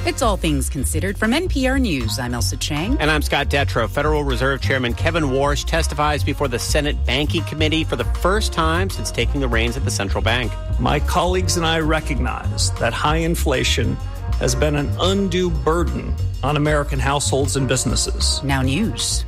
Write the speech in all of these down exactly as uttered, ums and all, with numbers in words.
It's All Things Considered from N P R News. I'm Elsa Chang. And I'm Scott Detrow. Federal Reserve Chairman Kevin Warsh testifies before the Senate Banking Committee for the first time since taking the reins at the central bank. My colleagues and I recognize that high inflation has been an undue burden on American households and businesses. Now news.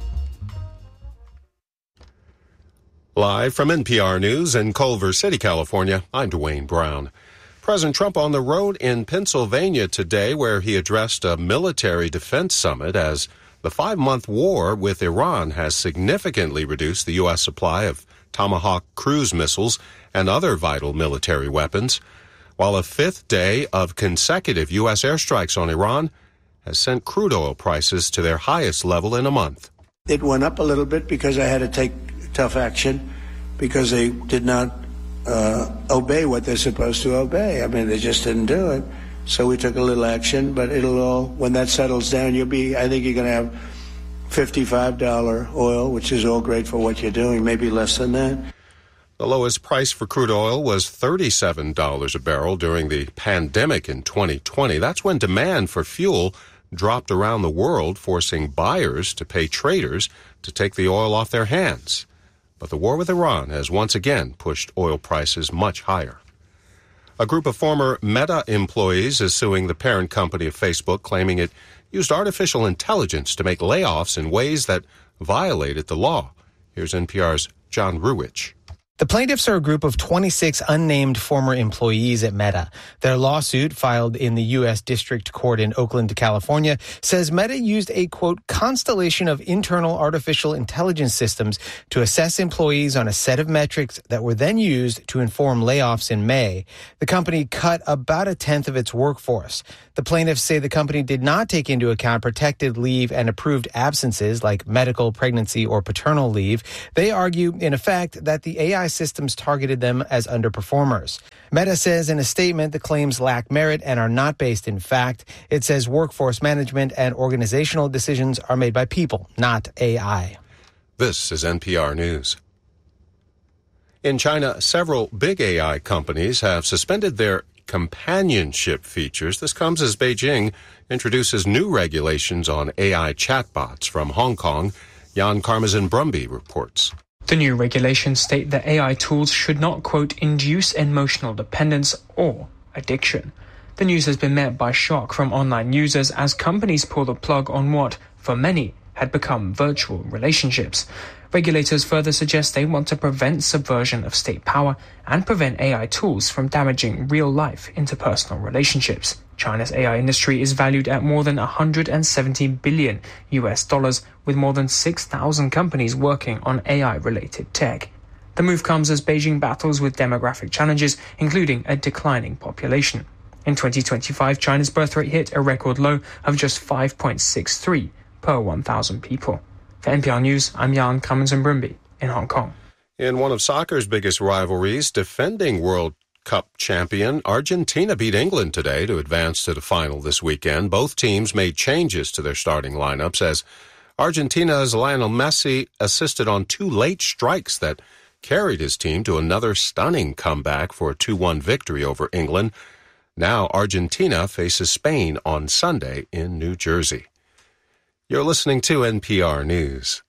Live from N P R News in Culver City, California, I'm Dwayne Brown. President Trump on the road in Pennsylvania today, where he addressed a military defense summit as the five-month war with Iran has significantly reduced the U S supply of Tomahawk cruise missiles and other vital military weapons, while a fifth day of consecutive U S airstrikes on Iran has sent crude oil prices to their highest level in a month. It went up a little bit because I had to take tough action because they did not Uh, obey what they're supposed to obey. I mean, they just didn't do it. So we took a little action, but it'll all, when that settles down, you'll be, I think you're going to have fifty-five dollars oil, which is all great for what you're doing, maybe less than that. The lowest price for crude oil was thirty-seven dollars a barrel during the pandemic in twenty twenty. That's when demand for fuel dropped around the world, forcing buyers to pay traders to take the oil off their hands. But the war with Iran has once again pushed oil prices much higher. A group of former Meta employees is suing the parent company of Facebook, claiming it used artificial intelligence to make layoffs in ways that violated the law. Here's N P R's John Ruwitch. The plaintiffs are a group of twenty-six unnamed former employees at Meta. Their lawsuit, filed in the U S District Court in Oakland, California, says Meta used a, quote, constellation of internal artificial intelligence systems to assess employees on a set of metrics that were then used to inform layoffs in May. The company cut about a tenth of its workforce. The plaintiffs say the company did not take into account protected leave and approved absences like medical, pregnancy, or paternal leave. They argue, in effect, that the A I systems targeted them as underperformers. Meta says in a statement the claims lack merit and are not based in fact. It says workforce management and organizational decisions are made by people, not A I. This is N P R News. In China, several big A I companies have suspended their companionship features. This comes as Beijing introduces new regulations on A I chatbots. From Hong Kong, Jan Karmazin-Brumby reports. The new regulations state that A I tools should not, quote, induce emotional dependence or addiction. The news has been met by shock from online users as companies pull the plug on what, for many, had become virtual relationships. Regulators further suggest they want to prevent subversion of state power and prevent A I tools from damaging real-life interpersonal relationships. China's A I industry is valued at more than one hundred seventy billion U S dollars, with more than six thousand companies working on A I-related tech. The move comes as Beijing battles with demographic challenges, including a declining population. In twenty twenty-five, China's birth rate hit a record low of just five point six three per one thousand people. For N P R News, I'm Jan Karmazin-Brumby in Hong Kong. In one of soccer's biggest rivalries, defending World Cup champion Argentina beat England today to advance to the final this weekend. Both teams made changes to their starting lineups as Argentina's Lionel Messi assisted on two late strikes that carried his team to another stunning comeback for a two one victory over England. Now Argentina faces Spain on Sunday in New Jersey. You're listening to N P R News.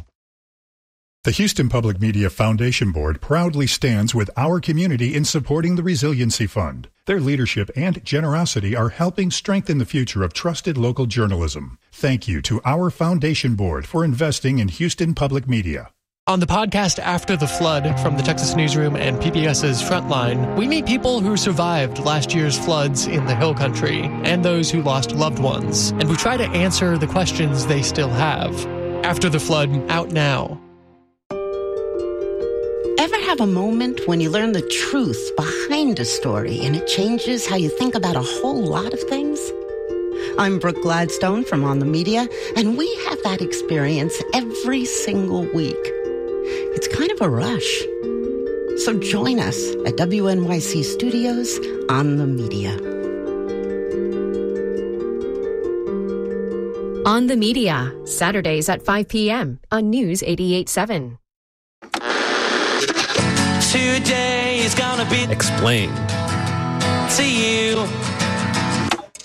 The Houston Public Media Foundation Board proudly stands with our community in supporting the Resiliency Fund. Their leadership and generosity are helping strengthen the future of trusted local journalism. Thank you to our Foundation Board for investing in Houston Public Media. On the podcast After the Flood from the Texas Newsroom and PBS's Frontline, we meet people who survived last year's floods in the Hill Country and those who lost loved ones. And we try to answer the questions they still have. After the Flood, out now. Ever have a moment when you learn the truth behind a story and it changes how you think about a whole lot of things? I'm Brooke Gladstone from On the Media, and we have that experience every single week. It's kind of a rush. So join us at W N Y C Studios On the Media. On the Media, Saturdays at five p.m. on News eighty-eight point seven. Today is gonna be explained to you.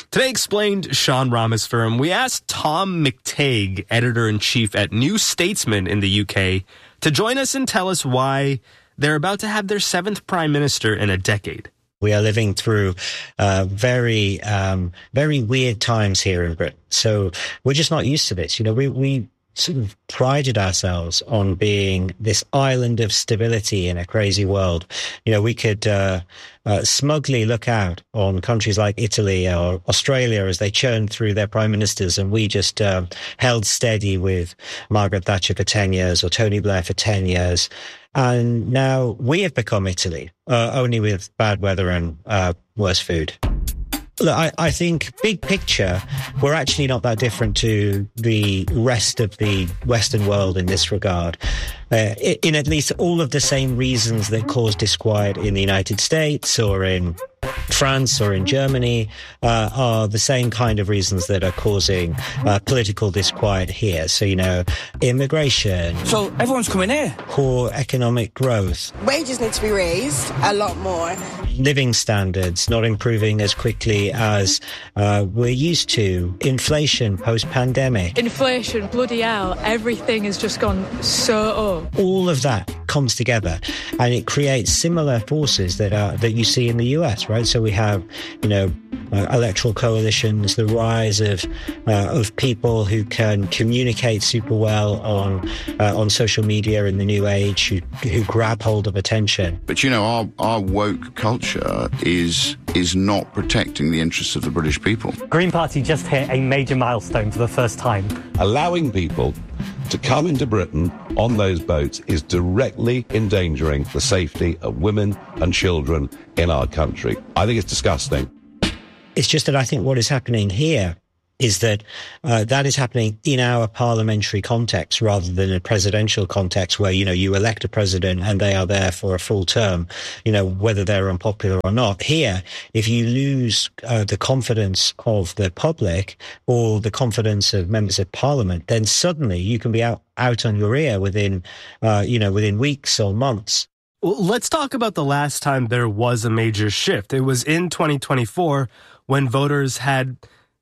Today Explained, Sean Rameswaram. We asked Tom McTague, editor-in-chief at New Statesman in the U K, to join us and tell us why they're about to have their seventh prime minister in a decade. We are living through uh, very, um, very weird times here in Britain. So we're just not used to this. You know, we, we sort of prided ourselves on being this island of stability in a crazy world. You know, we could uh, uh, smugly look out on countries like Italy or Australia as they churned through their prime ministers, and we just uh, held steady with Margaret Thatcher for ten years or Tony Blair for ten years. And now we have become Italy, uh, only with bad weather and uh, worse food. Look, I, I think big picture, we're actually not that different to the rest of the Western world in this regard. Uh, in at least all of the same reasons that cause disquiet in the United States or in France or in Germany uh, are the same kind of reasons that are causing uh, political disquiet here. So, you know, immigration. So everyone's coming here. Poor economic growth. Wages need to be raised a lot more. Living standards not improving as quickly as uh, we're used to. Inflation post-pandemic. Inflation, bloody hell, everything has just gone so up. All of that comes together and it creates similar forces that are that you see in the U S, right? So we have, you know, uh, electoral coalitions, the rise of uh, of people who can communicate super well on uh, on social media in the new age, who, who grab hold of attention. But you know, our our woke culture is is not protecting the interests of the British people. Green Party just hit a major milestone for the first time. Allowing people to come into Britain on those boats is directly endangering the safety of women and children in our country. I think it's disgusting. It's just that I think what is happening here is that uh, that is happening in our parliamentary context rather than a presidential context where, you know, you elect a president and they are there for a full term, you know, whether they're unpopular or not. Here, if you lose uh, the confidence of the public or the confidence of members of parliament, then suddenly you can be out, out on your ear within, uh, you know, within weeks or months. Well, let's talk about the last time there was a major shift. It was in twenty twenty-four when voters had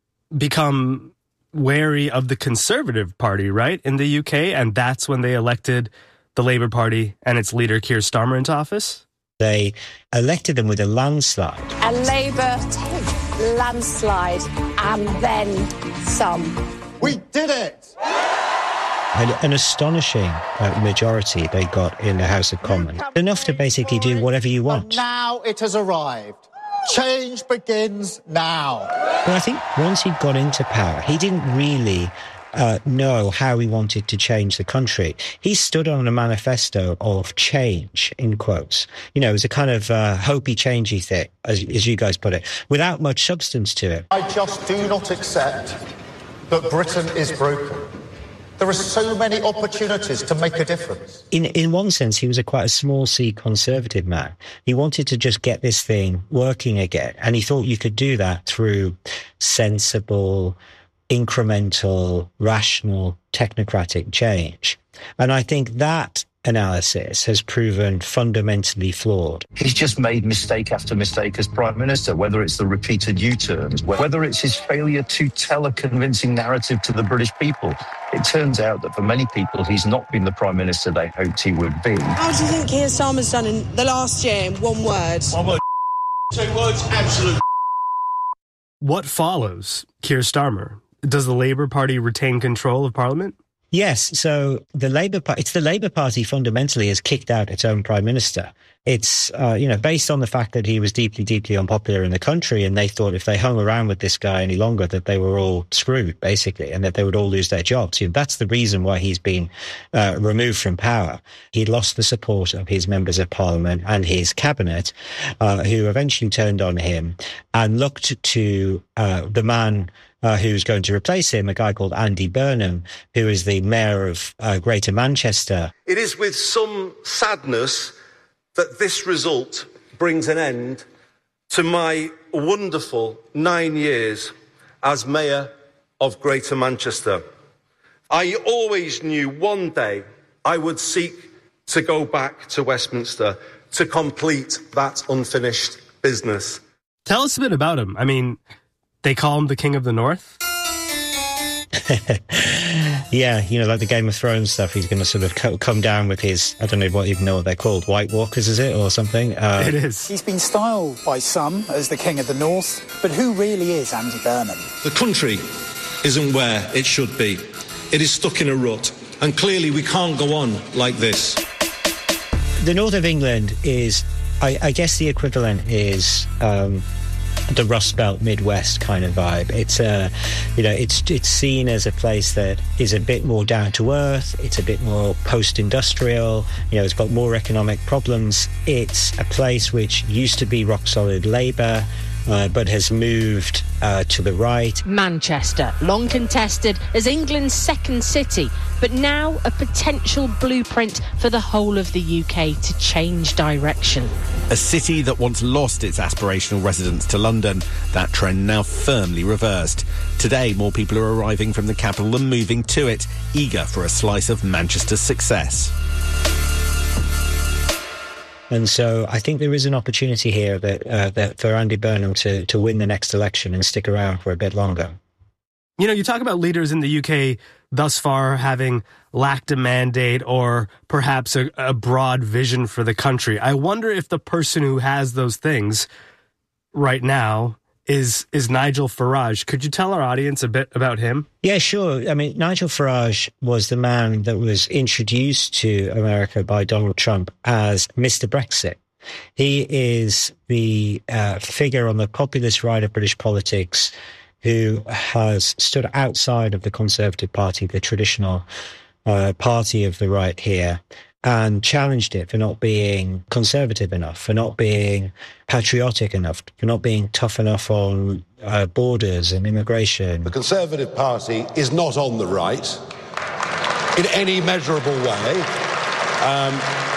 become wary of the Conservative Party, right, in the U K, and that's when they elected the Labour Party and its leader, Keir Starmer, into office? They elected them with a landslide. A Labour landslide, and then some. We did it! An, an astonishing uh, majority they got in the House of Commons. Enough to basically do whatever you want. And now it has arrived. Change begins now. But I think once he got into power, he didn't really uh, know how he wanted to change the country. He stood on a manifesto of change, in quotes. You know, it was a kind of uh, hopey, changey thing, as, as you guys put it, without much substance to it. I just do not accept that Britain is broken. There are so many opportunities to make a difference. In in one sense, he was a quite a small C conservative man. He wanted to just get this thing working again. And he thought you could do that through sensible, incremental, rational, technocratic change. And I think that analysis has proven fundamentally flawed. He's just made mistake after mistake as Prime Minister, whether it's the repeated U-turns, whether it's his failure to tell a convincing narrative to the British people. It turns out that for many people, he's not been the Prime Minister they hoped he would be. How do you think Keir Starmer's done in the last year in one word? One word. Two words, absolute. What follows Keir Starmer? Does the Labour Party retain control of Parliament? Yes, so the Labour Party, it's the Labour Party fundamentally has kicked out its own Prime Minister. It's, uh, you know, based on the fact that he was deeply, deeply unpopular in the country, and they thought if they hung around with this guy any longer that they were all screwed, basically, and that they would all lose their jobs. You know, that's the reason why he's been uh, removed from power. He lost the support of his members of Parliament and his cabinet, uh, who eventually turned on him and looked to uh, the man Uh, who's going to replace him, a guy called Andy Burnham, who is the mayor of uh, Greater Manchester. It is with some sadness that this result brings an end to my wonderful nine years as mayor of Greater Manchester. I always knew one day I would seek to go back to Westminster to complete that unfinished business. Tell us a bit about him. I mean, they call him the King of the North? Yeah, you know, like the Game of Thrones stuff. He's going to sort of co- come down with his, I don't know what even know what they're called, White Walkers, is it, or something? Uh, it is. He's been styled by some as the King of the North, but who really is Andy Burnham? The country isn't where it should be. It is stuck in a rut, and clearly we can't go on like this. The north of England is, I, I guess the equivalent is um, the Rust Belt Midwest kind of vibe. It's uh, you know, it's it's seen as a place that is a bit more down to earth. It's a bit more post-industrial. You know, it's got more economic problems. It's a place which used to be rock solid Labour, uh, but has moved uh, to the right. Manchester, long contested as England's second city, but now a potential blueprint for the whole of the U K to change direction. A city that once lost its aspirational residents to London, that trend now firmly reversed. Today, more people are arriving from the capital than moving to it, eager for a slice of Manchester's success. And so I think there is an opportunity here that, uh, that for Andy Burnham to, to win the next election and stick around for a bit longer. You know, you talk about leaders in the U K thus far having lacked a mandate or perhaps a, a broad vision for the country. I wonder if the person who has those things right now is is Nigel Farage. Could you tell our audience a bit about him? Yeah, sure. I mean, Nigel Farage was the man that was introduced to America by Donald Trump as Mister Brexit. He is the uh, figure on the populist right of British politics who has stood outside of the Conservative Party, the traditional uh, party of the right here, and challenged it for not being conservative enough, for not being patriotic enough, for not being tough enough on uh, borders and immigration. The Conservative Party is not on the right in any measurable way. Um,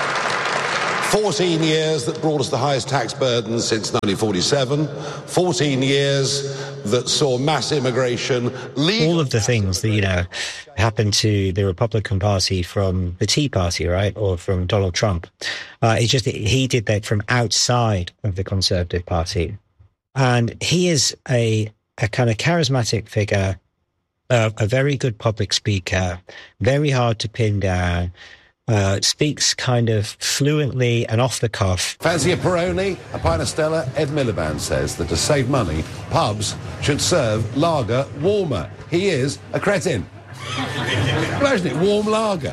fourteen years that brought us the highest tax burden since nineteen forty-seven, fourteen years that saw mass immigration. Legal- All of the things that, you know, happened to the Republican Party from the Tea Party, right, or from Donald Trump. Uh, it's just that he did that from outside of the Conservative Party. And he is a, a kind of charismatic figure, uh, a very good public speaker, very hard to pin down. Uh, speaks kind of fluently and off the cuff. Fancy a Peroni, a pint of Stella? Ed Miliband says that to save money, pubs should serve lager warmer. He is a cretin. Imagine it, warm lager.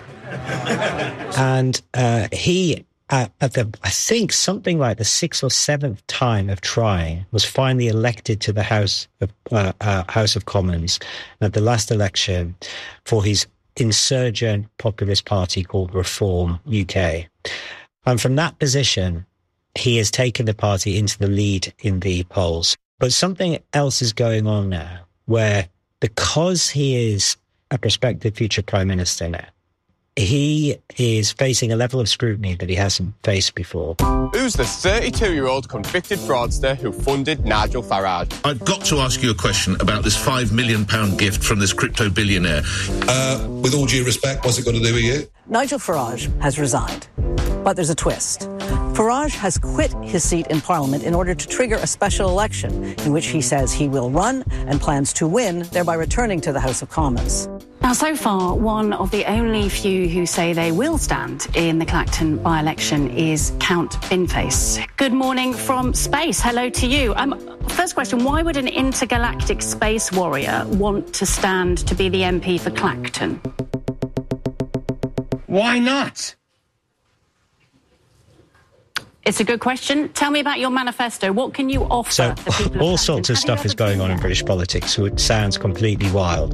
And uh, he, uh, at the, I think something like the sixth or seventh time of trying, was finally elected to the House of uh, uh, House of Commons at the last election for his insurgent populist party called Reform U K. And from that position, he has taken the party into the lead in the polls. But something else is going on now, where because he is a prospective future prime minister now, he is facing a level of scrutiny that he hasn't faced before. Who's the thirty-two-year-old convicted fraudster who funded Nigel Farage? I've got to ask you a question about this five million pound gift from this crypto billionaire. Uh, with all due respect, what's it got to do with you? Nigel Farage has resigned, but there's a twist. Farage has quit his seat in Parliament in order to trigger a special election in which he says he will run and plans to win, thereby returning to the House of Commons. Now, so far, one of the only few who say they will stand in the Clacton by-election is Count Binface. Good morning from space. Hello to you. Um, first question, why would an intergalactic space warrior want to stand to be the M P for Clacton? Why not? It's a good question. Tell me about your manifesto. What can you offer So the people all of sorts of Clacton? stuff is going on in British politics, so it sounds completely wild.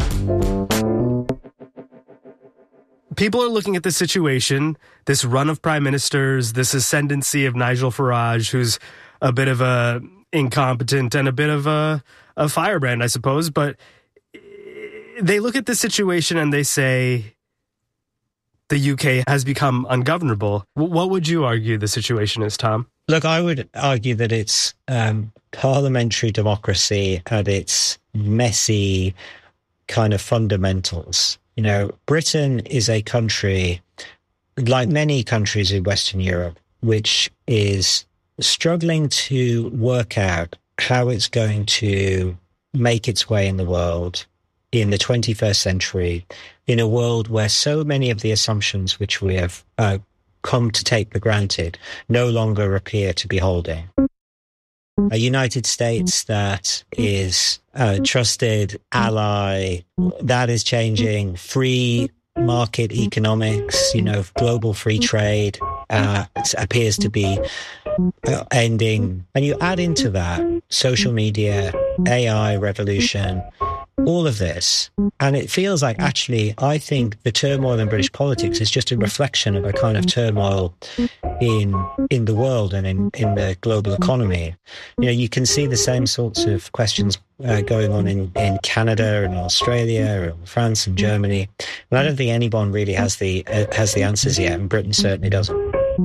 People are looking at this situation, this run of prime ministers, this ascendancy of Nigel Farage, who's a bit of a incompetent and a bit of a, a firebrand, I suppose. But they look at this situation and they say the U K has become ungovernable. What would you argue the situation is, Tom? Look, I would argue that it's um, parliamentary democracy at its messy kind of fundamentals. You know, Britain is a country, like many countries in Western Europe, which is struggling to work out how it's going to make its way in the world in the twenty-first century, in a world where so many of the assumptions which we have uh, come to take for granted no longer appear to be holding. A United States that is a trusted ally, that is changing. Free market economics, you know, global free trade uh, appears to be uh, ending. And you add into that social media, A I revolution, all of this. And it feels like, actually, I think the turmoil in British politics is just a reflection of a kind of turmoil in in the world and in, in the global economy. You know, you can see the same sorts of questions uh, going on in, in Canada and Australia and France and Germany. And I don't think anyone really has the uh, has the answers yet, and Britain certainly doesn't.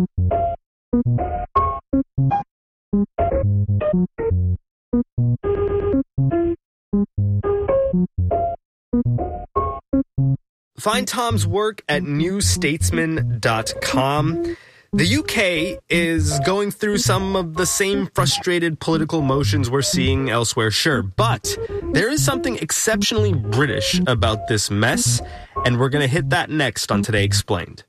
Find Tom's work at new statesman dot com. The U K is going through some of the same frustrated political motions we're seeing elsewhere, sure, but there is something exceptionally British about this mess, and we're going to hit that next on Today Explained.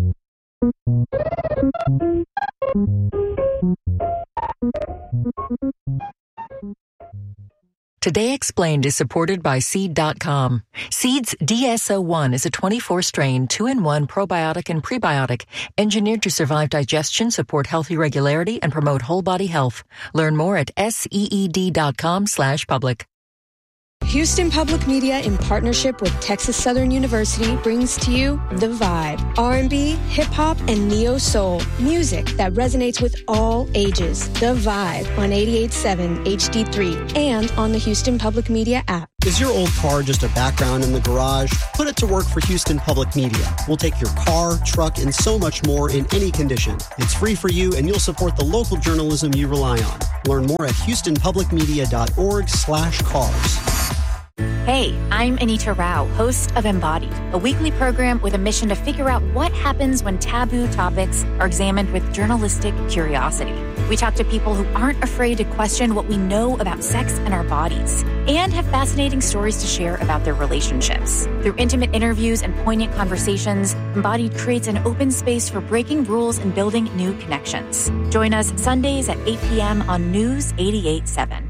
Today Explained is supported by Seed dot com. Seed's D S O one is a twenty-four strain, two in one probiotic and prebiotic, engineered to survive digestion, support healthy regularity, and promote whole body health. Learn more at seed dot com slash public. Houston Public Media, in partnership with Texas Southern University, brings to you The Vibe. R and B, hip-hop, and neo-soul. Music that resonates with all ages. The Vibe on eighty-eight point seven H D three and on the Houston Public Media app. Is your old car just a background in the garage? Put it to work for Houston Public Media. We'll take your car, truck, and so much more in any condition. It's free for you, and you'll support the local journalism you rely on. Learn more at houston public media dot org slash cars. Hey, I'm Anita Rao, host of Embodied, a weekly program with a mission to figure out what happens when taboo topics are examined with journalistic curiosity. We talk to people who aren't afraid to question what we know about sex and our bodies, and have fascinating stories to share about their relationships. Through intimate interviews and poignant conversations, Embodied creates an open space for breaking rules and building new connections. Join us Sundays at eight p.m. on News eighty-eight point seven.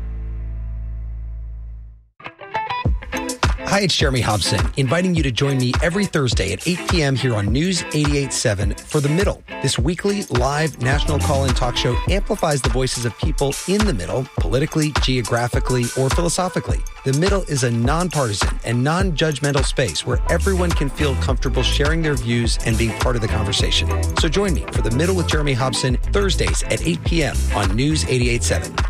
Hi, it's Jeremy Hobson, inviting you to join me every Thursday at eight p.m. here on News eighty-eight point seven for The Middle. This weekly live national call-in talk show amplifies the voices of people in the middle, politically, geographically, or philosophically. The Middle is a nonpartisan and non-judgmental space where everyone can feel comfortable sharing their views and being part of the conversation. So join me for The Middle with Jeremy Hobson, Thursdays at eight p.m. on News eighty-eight point seven.